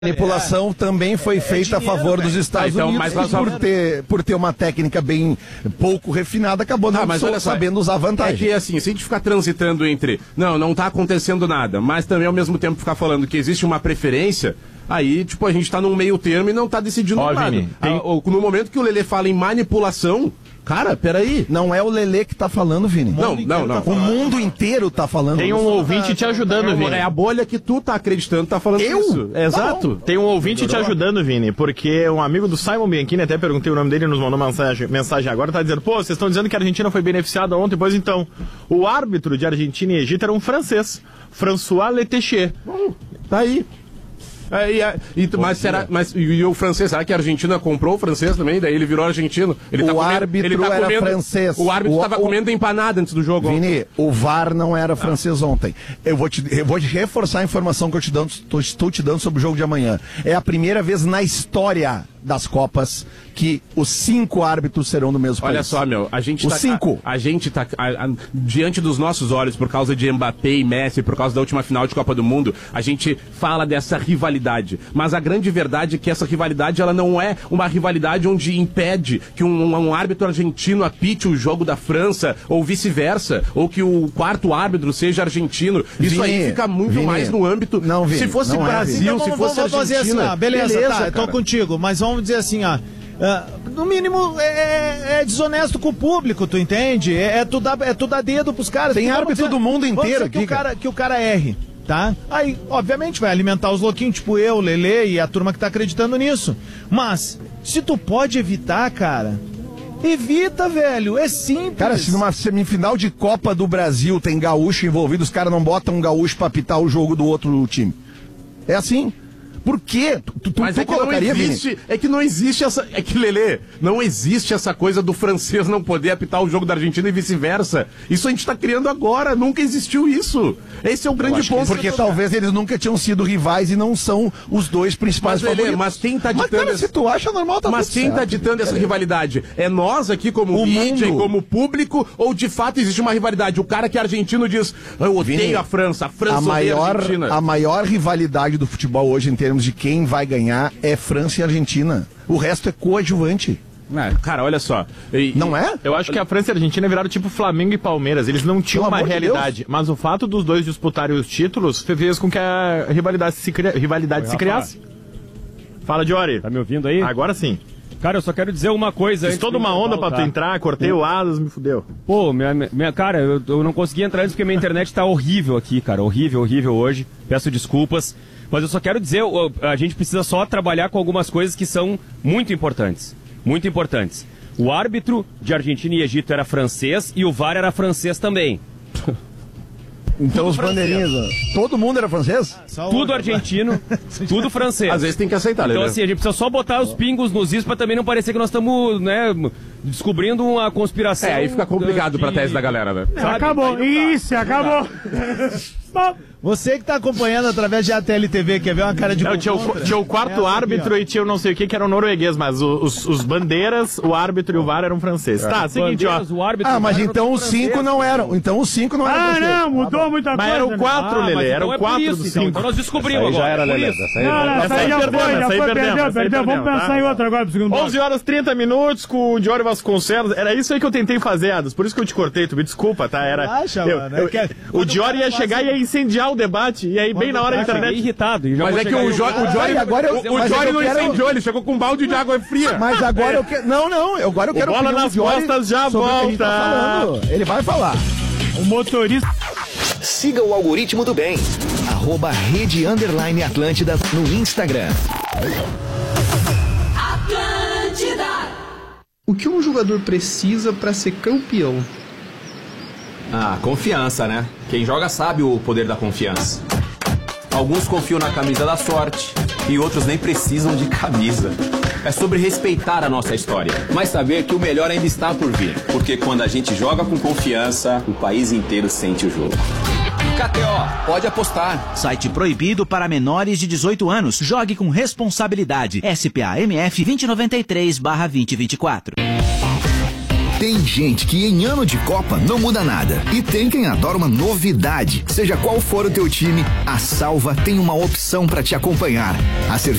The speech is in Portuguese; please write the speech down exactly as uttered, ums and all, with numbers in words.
A manipulação também foi feita é dinheiro, a favor véio. dos Estados ah, então, Unidos, mas por, ter, por ter uma técnica bem pouco refinada, acabou não ah, mas olha só, sabendo usar vantagem. É que assim, se a gente ficar transitando entre, não, não tá acontecendo nada, mas também ao mesmo tempo ficar falando que existe uma preferência, aí, tipo, a gente tá num meio termo e não tá decidindo Ó, nada. Vini, tem... ah, no momento que o Lelê fala em manipulação, cara, peraí. Não é o Lelê que tá falando, Vini. Não, não, não. Tá o mundo inteiro tá falando. Tem um isso. ouvinte tá, te ajudando, é, Vini. É a bolha que tu tá acreditando, tá falando Eu? isso. É, exato. Tem um ouvinte te ajudando, Vini, porque um amigo do Simon Bianchini, até perguntei o nome dele, nos mandou mensagem, mensagem agora, tá dizendo, pô, vocês estão dizendo que a Argentina foi beneficiada ontem, pois então, o árbitro de Argentina e Egito era um francês, François Letéchier. Hum, tá aí. É, e, e, mas será, mas, e, e o francês, será que a Argentina comprou o francês também? Daí ele virou argentino. Ele o tá comendo, árbitro ele tá era comendo, francês. O árbitro estava o... comendo empanada antes do jogo. Vini, o V A R não era francês ah. ontem. Eu vou, te, eu vou te reforçar a informação que eu te dando, tô, estou te dando sobre o jogo de amanhã. É a primeira vez na história das Copas que os cinco árbitros serão do mesmo Olha país. só, meu, a gente os tá... cinco. A, a gente tá... A, a, diante dos nossos olhos, por causa de Mbappé e Messi, por causa da última final de Copa do Mundo, a gente fala dessa rivalidade. Mas a grande verdade é que essa rivalidade, ela não é uma rivalidade onde impede que um, um árbitro argentino apite o jogo da França, ou vice-versa, ou que o quarto árbitro seja argentino. Isso Vini, aí fica muito Vini, mais no âmbito... Não, Vini, se fosse não Brasil, é, se então, fosse vamos, vamos Argentina... Assim, ó, beleza, beleza, tá, eu tô contigo, mas vamos dizer assim, ó... Uh, no mínimo é, é desonesto com o público, tu entende? É, é, tu, dar, é tu dar dedo pros caras. Tem árbitro do mundo inteiro aqui. Que o, cara, que o cara erre, tá? Aí, obviamente, vai alimentar os louquinhos, tipo eu, Lelê e a turma que tá acreditando nisso. Mas, se tu pode evitar, cara... Evita, velho, é simples. Cara, se numa semifinal de Copa do Brasil tem gaúcho envolvido, os caras não botam um gaúcho pra apitar o jogo do outro time. É assim. Por quê? Tu, tu, Mas tu é que não existe, Vini? é que não existe essa, é que Lelê, não existe essa coisa do francês não poder apitar o jogo da Argentina e vice-versa. Isso a gente tá criando agora, nunca existiu isso. Esse é o grande ponto. Porque talvez eles nunca tinham sido rivais e não são os dois principais mas, favoritos. Lelê, mas quem tá ditando... Mas, cara, se tu acha normal, tá Mas quem certo. tá ditando essa rivalidade? É nós aqui como o mídia mundo. e como público, ou de fato existe uma rivalidade? O cara que é argentino diz, eu odeio Vini, a França, a França a odeia maior, a Argentina. A maior rivalidade do futebol hoje em termos de quem vai ganhar é França e Argentina. O resto é coadjuvante. É, cara, olha só. E, não é? Eu acho que a França e a Argentina viraram tipo Flamengo e Palmeiras. Eles não tinham Pelo uma realidade. Deus. Mas o fato dos dois disputarem os títulos fez com que a rivalidade se, cria... rivalidade se criasse. Fala, Diori. Tá me ouvindo aí? Agora sim. Cara, eu só quero dizer uma coisa. Fiz toda uma onda pra tu entrar, cortei o Adas, me fudeu. Pô, minha, minha cara, eu, eu não consegui entrar antes porque minha internet tá horrível aqui, cara. Horrível, horrível hoje. Peço desculpas. Mas eu só quero dizer, a gente precisa só trabalhar com algumas coisas que são muito importantes. Muito importantes. O árbitro de Argentina e Egito era francês e o V A R era francês também. Então os bandeirinhas, todo mundo era francês? Tudo argentino, tudo francês. Às vezes tem que aceitar, Então Lelê. assim, a gente precisa só botar os pingos nos is pra também não parecer que nós estamos, né, descobrindo uma conspiração. É, aí fica complicado de... pra tese da galera, né? Sabe? Acabou, isso, acabou. Você que tá acompanhando através de A T L T V, quer ver uma cara de não, tinha, o, tinha o quarto é árbitro aqui, e tinha o não sei o que, que era o norueguês, mas os, os bandeiras, o árbitro e o V A R eram franceses. É. Tá, seguinte, ó. O árbitro, ah, mas então os cinco não eram. Então os cinco não eram. Ah, não, mudou muita mas coisa. Mas eram quatro, ah, Lelê, então eram é quatro isso, dos então. cinco. Então nós descobrimos agora. Já era, Lelê. Não, não, essa aí já foi, já foi, perdeu, perdeu. Vamos pensar em outra agora pro segundo bloco. onze horas e trinta minutos com o Diori Vasconcelos. Era isso aí que eu tentei fazer, Adas. Por isso que eu te cortei, tu me desculpa, tá? Era. Relaxa, eu, mano, eu, é que, o Diori ia chegar e ia incendiar o debate. E aí, bem na hora a internet. Irritado. E já mas é que o Jory o Jory não incendiou, ele chegou com um balde de água fria. Mas agora eu quero. Não, não, agora eu quero. O bola nas costas já volta. Tá ele vai falar. O motorista. Siga o algoritmo do bem. Arroba Rede Underline Atlântida no Instagram. Atlântida. O que um jogador precisa para ser campeão? Ah, confiança, né? Quem joga sabe o poder da confiança. Alguns confiam na camisa da sorte e outros nem precisam de camisa. É sobre respeitar a nossa história, mas saber que o melhor ainda está por vir. Porque quando a gente joga com confiança, o país inteiro sente o jogo. K T O, pode apostar. Site proibido para menores de dezoito anos. Jogue com responsabilidade. S P A M F vinte e noventa e três barra vinte e vinte e quatro. Tem gente que em ano de Copa não muda nada. E tem quem adora uma novidade. Seja qual for o teu time, a Salva tem uma opção para te acompanhar. A